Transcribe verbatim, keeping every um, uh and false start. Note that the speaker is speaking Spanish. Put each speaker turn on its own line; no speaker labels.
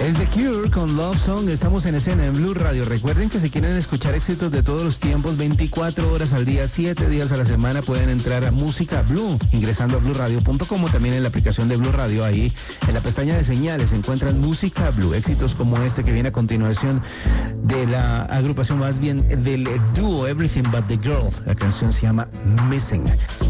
Es The Cure con Love Song. Estamos en escena en Blue Radio. Recuerden que si quieren escuchar éxitos de todos los tiempos, veinticuatro horas al día, siete días a la semana, pueden entrar a Música Blue, ingresando a blue radio punto com, o también en la aplicación de Blue Radio. Ahí en la pestaña de señales encuentran Música Blue. Éxitos como este que viene a continuación de la agrupación, más bien del dúo Everything But The Girl. La canción se llama Missing.